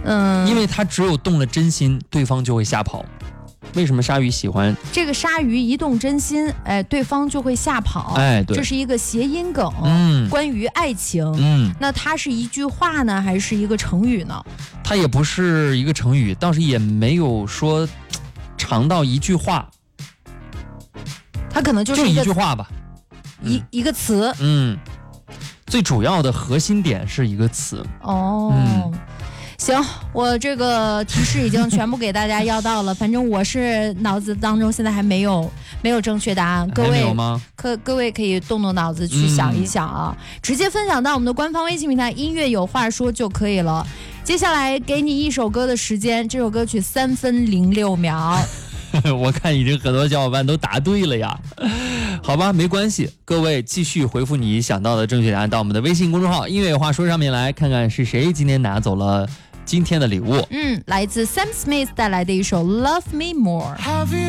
因为他只有动了真心，对方就会吓跑。为什么鲨鱼喜欢这个鲨鱼一动真心，对方就会吓跑？ 对， 这是一个谐音梗，关于爱情。那它是一句话呢，还是一个成语呢？ 它也不是一个成语，倒是也没有说长到一句话， 它可能就一句话吧， 一个词。 最主要的核心点是一个词。 行，我这个提示已经全部给大家要到了，反正我是脑子当中现在还没有正确答案，各位各位可以动动脑子去想一想啊，直接分享到我们的官方微信平台音乐有话说就可以了。接下来给你一首歌的时间，这首歌曲3分06秒。 我看已经很多小伙伴都答对了呀，好吧，没关系，各位继续回复你想到的正确答案到我们的微信公众号音乐有话说上面来，看看是谁今天拿走了今天的礼物。 来自 Sam Smith 带来的一首 Love Me More。